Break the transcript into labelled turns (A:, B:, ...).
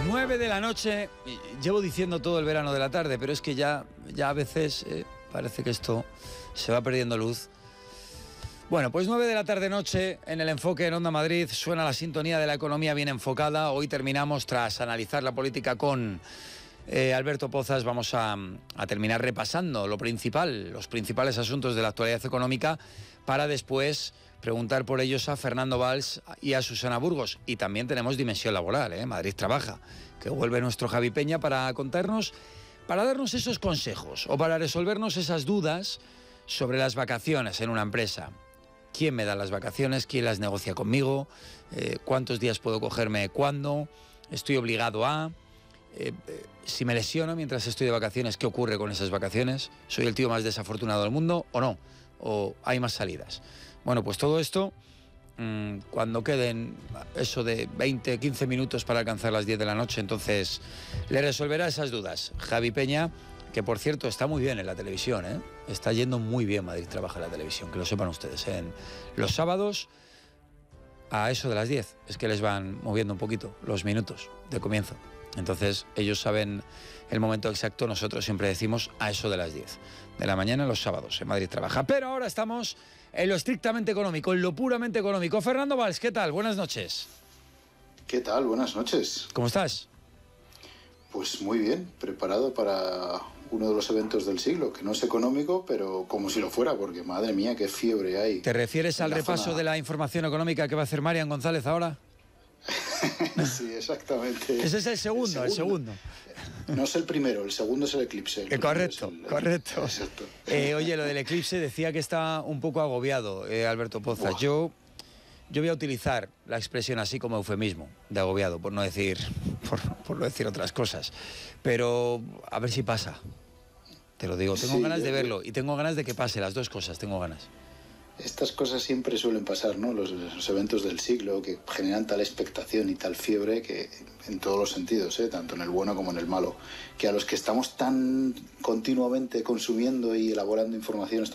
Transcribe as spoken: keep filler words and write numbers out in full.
A: nueve de la noche, llevo diciendo todo el verano de la tarde, pero es que ya, ya a veces eh, parece que esto se va perdiendo luz. Bueno, pues nueve de la tarde noche, en el Enfoque en Onda Madrid, suena la sintonía de la economía bien enfocada. Hoy terminamos, tras analizar la política con eh, Alberto Pozas, vamos a, a terminar repasando lo principal, los principales asuntos de la actualidad económica, para después preguntar por ellos a Fernando Valls y a Susana Burgos. Y también tenemos dimensión laboral, ¿eh? Madrid Trabaja, que vuelve nuestro Javi Peña para contarnos, para darnos esos consejos o para resolvernos esas dudas sobre las vacaciones en una empresa. ¿Quién me da las vacaciones? ¿Quién las negocia conmigo? Eh, ¿Cuántos días puedo cogerme? ¿Cuándo? ¿Estoy obligado a...? Eh, eh, si me lesiono mientras estoy de vacaciones, ¿qué ocurre con esas vacaciones? ¿Soy el tío más desafortunado del mundo o no? ¿O hay más salidas? Bueno, pues todo esto, mmm, cuando queden eso de veinte, quince minutos para alcanzar las diez de la noche, entonces le resolverá esas dudas Javi Peña, que por cierto está muy bien en la televisión, ¿eh? Está yendo muy bien Madrid Trabaja en la televisión, que lo sepan ustedes. En los sábados, a eso de las diez, es que les van moviendo un poquito los minutos de comienzo. Entonces ellos saben el momento exacto, nosotros siempre decimos a eso de las diez de la mañana los sábados en Madrid Trabaja. Pero ahora estamos en lo estrictamente económico, en lo puramente económico. Fernando Valls, ¿qué tal? Buenas noches.
B: ¿Qué tal? Buenas noches.
A: ¿Cómo estás?
B: Pues muy bien, preparado para uno de los eventos del siglo, que no es económico, pero como si lo fuera, porque madre mía, qué fiebre hay.
A: ¿Te refieres al repaso zona... de la información económica que va a hacer Marian González ahora?
B: Sí, exactamente.
A: Ese es el segundo, el segundo.
B: El segundo. No es el primero, el segundo es el eclipse. El
A: eh, correcto,
B: el,
A: correcto.
B: Exacto.
A: Eh, oye, lo del eclipse decía que está un poco agobiado, eh, Alberto Pozas. Yo, yo voy a utilizar la expresión así como eufemismo, de agobiado, por no decir, por, por no decir otras cosas. Pero a ver si pasa. Te lo digo, tengo sí, ganas de verlo y tengo ganas de que pase, las dos cosas, tengo ganas.
B: Estas cosas siempre suelen pasar, ¿no? Los, los eventos del siglo que generan tal expectación y tal fiebre que en todos los sentidos, ¿eh? Tanto en el bueno como en el malo, que a los que estamos tan continuamente consumiendo y elaborando información